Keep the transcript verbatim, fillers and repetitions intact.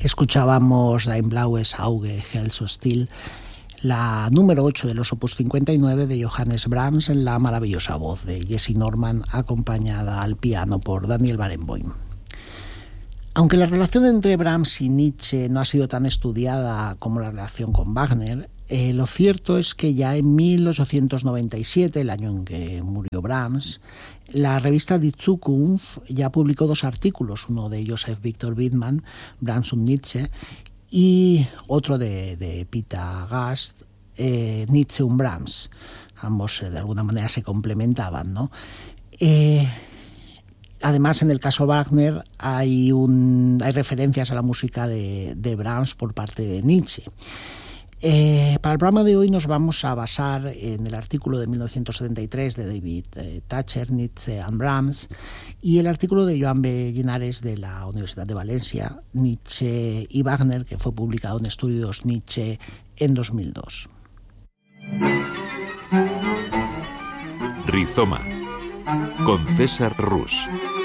Escuchábamos Dein blaues Auge, Hell so still, la número ocho de los Opus cincuenta y nueve de Johannes Brahms, en la maravillosa voz de Jessie Norman, acompañada al piano por Daniel Barenboim. Aunque la relación entre Brahms y Nietzsche no ha sido tan estudiada como la relación con Wagner, eh, lo cierto es que ya en mil ochocientos noventa y siete, el año en que murió Brahms, la revista Die Zukunft ya publicó dos artículos, uno de Joseph Victor Widmann, Brahms und Nietzsche, y otro de, de Peter Gast, eh, Nietzsche und Brahms. Ambos eh, de alguna manera se complementaban, ¿no? Eh, Además, en el caso Wagner hay, un, hay referencias a la música de, de Brahms por parte de Nietzsche. Eh, para el programa de hoy nos vamos a basar en el artículo de mil novecientos setenta y tres de David eh, Thatcher, Nietzsche and Brahms, y el artículo de Joan B. Llinares de la Universidad de Valencia, Nietzsche y Wagner, que fue publicado en Estudios Nietzsche en dos mil dos. Rizoma, con César Rus.